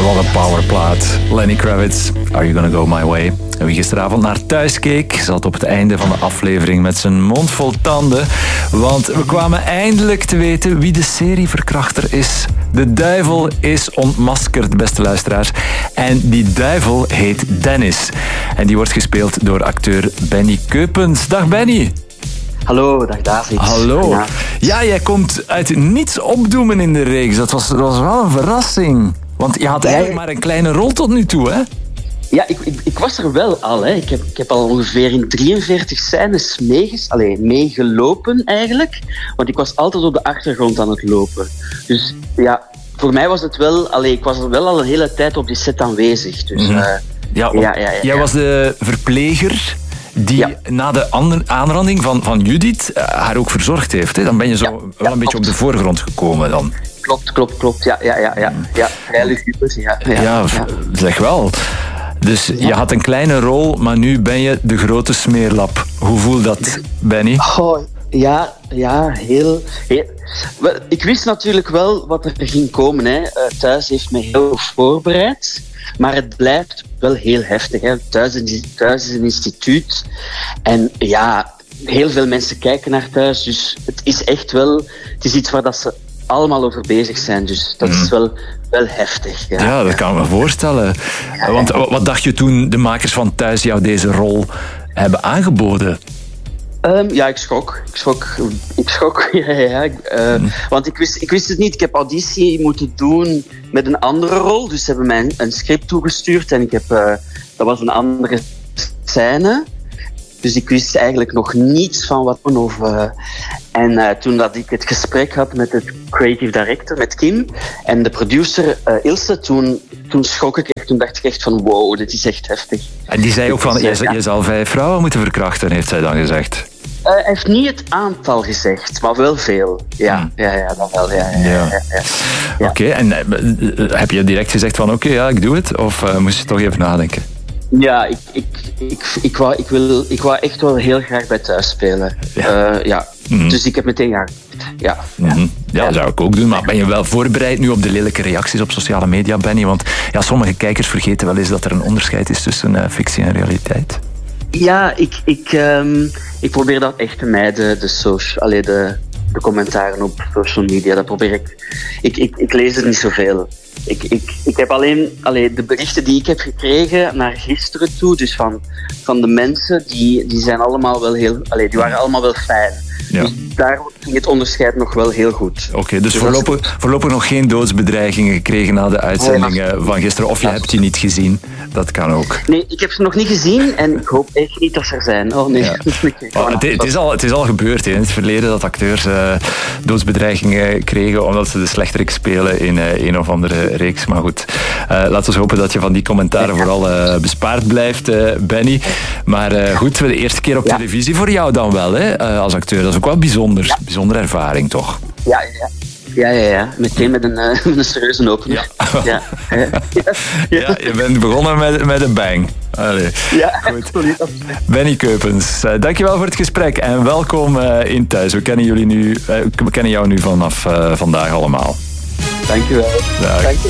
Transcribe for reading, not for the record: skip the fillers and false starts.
Wat een powerplaat. Lenny Kravitz, Are You Gonna Go My Way? En wie gisteravond naar thuis keek, zat op het einde van de aflevering met zijn mond vol tanden. Want we kwamen eindelijk te weten wie de serieverkrachter is. De duivel is ontmaskerd, beste luisteraars. En die duivel heet Dennis. En die wordt gespeeld door acteur Benny Keupens. Dag Benny. Hallo, dag David. Hallo. Ja, jij komt uit niets opdoemen in de reeks. Dat was wel een verrassing. Want je had eigenlijk maar een kleine rol tot nu toe, hè? Ja, ik was er wel al. Hè. Ik heb al ongeveer in 43 scènes meegelopen eigenlijk. Want ik was altijd op de achtergrond aan het lopen. Dus ja, voor mij was het wel... ik was er wel al een hele tijd op die set aanwezig. Dus, Jij was de verpleger die na de aanranding van Judith haar ook verzorgd heeft. Hè? Dan ben je zo wel een beetje op de voorgrond gekomen dan. Klopt. Ja, vrij luguber. Ja, zeg wel. Dus je had een kleine rol, maar nu ben je de grote smeerlap. Hoe voelt dat, Benny? Oh, ja, heel... Ik wist natuurlijk wel wat er ging komen. Hè. Thuis heeft me heel voorbereid. Maar het blijft wel heel heftig. Hè. Thuis is een instituut. En ja, heel veel mensen kijken naar thuis. Dus het is echt wel... Het is iets waar dat ze allemaal over bezig zijn. Dus dat is wel heftig. Ja, dat kan ik me voorstellen. Ja. Want wat dacht je toen de makers van Thuis jou deze rol hebben aangeboden? Ik schrok. Want ik wist het niet. Ik heb auditie moeten doen met een andere rol. Dus ze hebben mij een script toegestuurd en dat was een andere scène. Dus ik wist eigenlijk nog niets van wat over. En toen dat ik het gesprek had met de creative director, met Kim, en de producer Ilse, toen schrok ik echt. Toen dacht ik echt van wow, dit is echt heftig. En die zei ook van, je zal 5 vrouwen moeten verkrachten, heeft zij dan gezegd. Hij heeft niet het aantal gezegd, maar wel veel. Ja, dat wel. Ja. Oké, en heb je direct gezegd van oké, ik doe het? Of moest je toch even nadenken? Ja, ik wou echt wel heel graag bij Thuis spelen. Dus ik heb meteen gehaald. Ja, dat zou ik ook doen. Maar ben je wel voorbereid nu op de lelijke reacties op sociale media, Benny? Want sommige kijkers vergeten wel eens dat er een onderscheid is tussen fictie en realiteit. Ja, ik probeer dat echt te mijden, de commentaren op social media. Dat probeer ik lees er niet zoveel. Ik heb alleen de berichten die ik heb gekregen naar gisteren toe, dus van de mensen, die zijn allemaal wel die waren allemaal wel fijn. Ja. Dus daar ging het onderscheid nog wel heel goed. Oké, dus voorlopig nog geen doodsbedreigingen gekregen na de uitzending van gisteren, of je hebt die niet gezien. Dat kan ook. Nee, ik heb ze nog niet gezien en ik hoop echt niet dat ze er zijn. Oh nee. Ja. Het is al gebeurd in het verleden dat acteurs doodsbedreigingen kregen omdat ze de slechterik spelen in een of andere reeks. Maar goed, laten we hopen dat je van die commentaren vooral bespaard blijft, Benny. Maar goed, de eerste keer op televisie voor jou dan wel, hè, als acteur. Dat is ook wel bijzondere ervaring, toch? Ja. Meteen met een serieuze opener. Ja, je bent begonnen met een bang. Allee. Ja, absoluut. Benny Keupens, dankjewel voor het gesprek en welkom in Thuis. We kennen jou nu vanaf vandaag allemaal. Dankjewel. Dag.